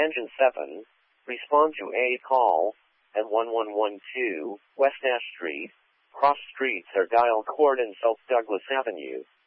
Engine 7, respond to a call at 1112 West Ash Street. Cross streets are Dial Court and South Douglas Avenue.